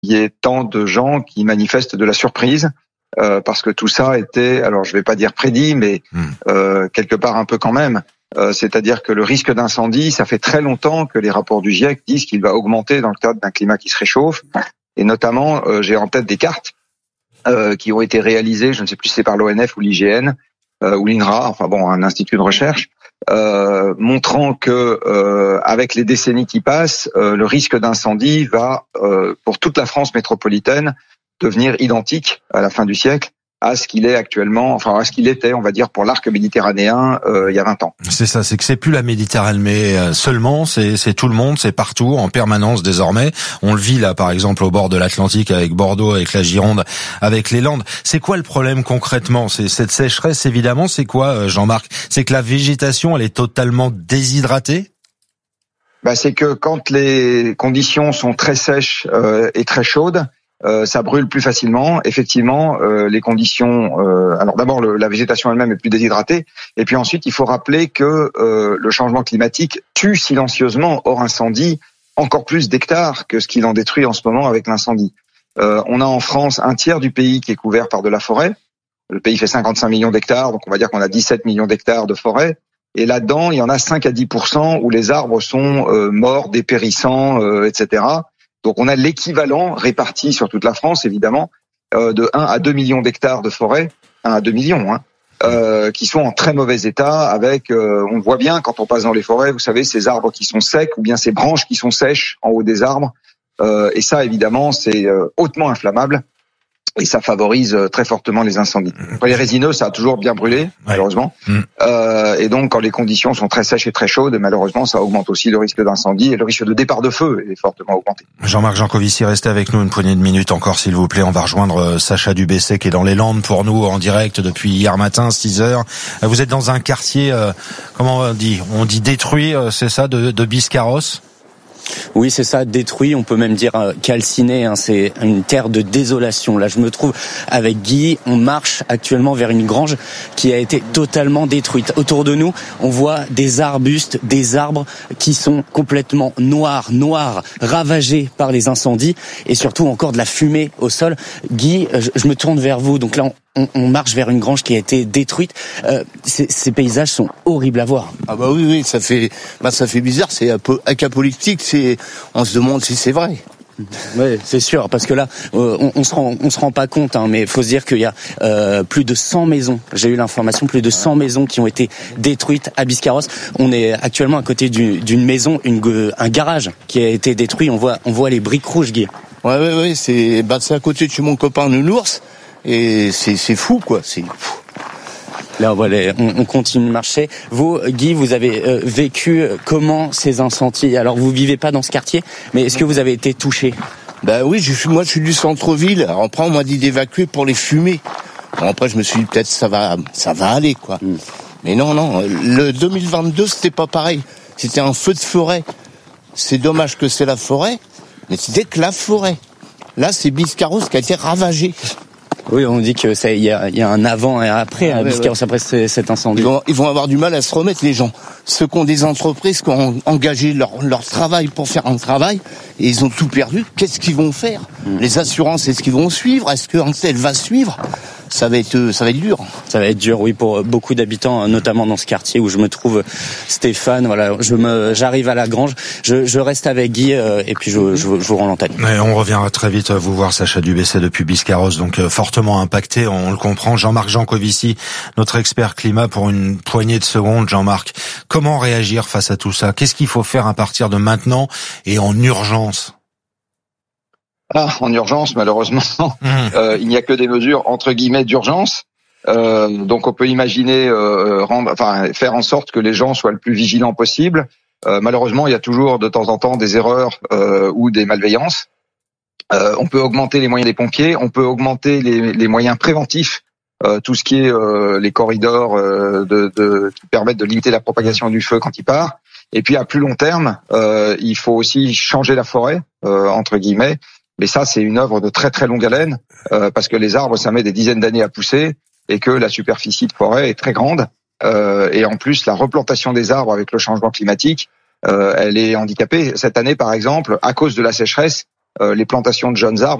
y ait tant de gens qui manifestent de la surprise, parce que tout ça était, alors je vais pas dire prédit, mais quelque part un peu quand même. C'est-à-dire que le risque d'incendie, ça fait très longtemps que les rapports du GIEC disent qu'il va augmenter dans le cadre d'un climat qui se réchauffe. Et notamment, j'ai en tête des cartes qui ont été réalisées, je ne sais plus si c'est par l'ONF ou l'IGN ou l'INRA, enfin bon, un institut de recherche, montrant que avec les décennies qui passent, le risque d'incendie va, pour toute la France métropolitaine, devenir identique à la fin du siècle à ce qu'il est actuellement, enfin à ce qu'il était, on va dire, pour l'arc méditerranéen il y a 20 ans. C'est ça, c'est que c'est plus la Méditerranée seulement, c'est tout le monde, c'est partout, en permanence désormais. On le vit là, par exemple, au bord de l'Atlantique avec Bordeaux, avec la Gironde, avec les Landes. C'est quoi le problème concrètement? C'est cette sécheresse, évidemment. C'est quoi, Jean-Marc? C'est que la végétation, elle est totalement déshydratée? C'est que quand les conditions sont très sèches et très chaudes, ça brûle plus facilement. Effectivement, les conditions. Alors d'abord, la végétation elle-même est plus déshydratée, et puis ensuite, il faut rappeler que le changement climatique tue silencieusement, hors incendie, encore plus d'hectares que ce qu'il en détruit en ce moment avec l'incendie. On a en France un tiers du pays qui est couvert par de la forêt. Le pays fait 55 millions d'hectares, donc on va dire qu'on a 17 millions d'hectares de forêt. Et là-dedans, il y en a 5 à 10% où les arbres sont morts, dépérissants, etc. Donc on a l'équivalent réparti sur toute la France, évidemment, de 1 à 2 millions d'hectares de forêt, 1 à 2 millions, qui sont en très mauvais état, avec, on voit bien quand on passe dans les forêts, vous savez, ces arbres qui sont secs, ou bien ces branches qui sont sèches en haut des arbres, et ça, évidemment, c'est hautement inflammable, et ça favorise très fortement les incendies. Pour les résineux, ça a toujours bien brûlé, malheureusement. Et donc, quand les conditions sont très sèches et très chaudes, malheureusement, ça augmente aussi le risque d'incendie, et le risque de départ de feu est fortement augmenté. Jean-Marc Jancovici, restez avec nous une poignée de minutes encore, s'il vous plaît. On va rejoindre Sacha Dubessé, qui est dans les Landes pour nous, en direct depuis hier matin, 6h. Vous êtes dans un quartier, comment on dit? On dit détruit, c'est ça, de Biscarrosse? Oui, c'est ça, détruit, on peut même dire calciné, c'est une terre de désolation. Là, je me trouve avec Guy, on marche actuellement vers une grange qui a été totalement détruite. Autour de nous, on voit des arbustes, des arbres qui sont complètement noirs, ravagés par les incendies, et surtout encore de la fumée au sol. Guy, je me tourne vers vous, donc là, on marche vers une grange qui a été détruite. Ces paysages sont horribles à voir. Ah bah oui, ça fait bizarre, c'est un peu apocalyptique, on se demande si c'est vrai. Oui, c'est sûr, parce que là, on se rend pas compte, mais il faut se dire qu'il y a plus de 100 maisons. J'ai eu l'information, plus de 100 maisons qui ont été détruites à Biscarrosse. On est actuellement à côté d'une maison, un garage qui a été détruit. On voit les briques rouges, Guy. Ouais, c'est à côté de chez mon copain Nounours. Et c'est fou, quoi. C'est fou. Là, voilà, on continue de marcher. Vous, Guy, vous avez vécu comment ces incendies? Alors, vous vivez pas dans ce quartier, mais est-ce que vous avez été touché? Oui, moi, je suis du centre-ville. Alors, après, on m'a dit d'évacuer pour les fumées. Bon, après, je me suis dit, peut-être, ça va aller, quoi. Mais non, le 2022, c'était pas pareil. C'était un feu de forêt. C'est dommage que c'est la forêt, mais c'était que la forêt. Là, c'est Biscarrosse qui a été ravagé. Oui, on dit que il y a un avant et un après à Biscarrosse après cet incendie. Ils vont avoir du mal à se remettre, les gens. Ceux qui ont des entreprises qui ont engagé leur travail pour faire un travail, et ils ont tout perdu. Qu'est-ce qu'ils vont faire? Les assurances, est-ce qu'ils vont suivre? Est-ce que Ansel va suivre? Ça va être dur. Ça va être dur, oui, pour beaucoup d'habitants, notamment dans ce quartier où je me trouve, Stéphane. Voilà, j'arrive à la grange, je reste avec Guy et puis je vous rends l'antenne. On reviendra très vite vous voir, Sacha Dubessé, depuis Biscarrosse, donc fortement impacté, on le comprend. Jean-Marc Jancovici, notre expert climat, pour une poignée de secondes. Jean-Marc, comment réagir face à tout ça? Qu'est-ce qu'il faut faire à partir de maintenant et en urgence? En urgence, malheureusement, il n'y a que des mesures entre guillemets d'urgence. Donc, on peut imaginer faire en sorte que les gens soient le plus vigilants possible. Malheureusement, il y a toujours de temps en temps des erreurs ou des malveillances. On peut augmenter les moyens des pompiers, on peut augmenter les moyens préventifs, tout ce qui est les corridors qui permettent de limiter la propagation du feu quand il part. Et puis, à plus long terme, il faut aussi changer la forêt, entre guillemets. Mais ça, c'est une œuvre de très très longue haleine, parce que les arbres, ça met des dizaines d'années à pousser, et que la superficie de forêt est très grande. Et en plus, la replantation des arbres avec le changement climatique, elle est handicapée. Cette année, par exemple, à cause de la sécheresse, les plantations de jeunes arbres